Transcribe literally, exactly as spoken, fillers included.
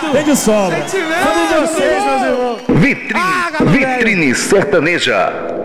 Tem de sobra. Somos vocês, meus irmãos. Vitrine, Ah, Galo Velho. Vitrine Sertaneja.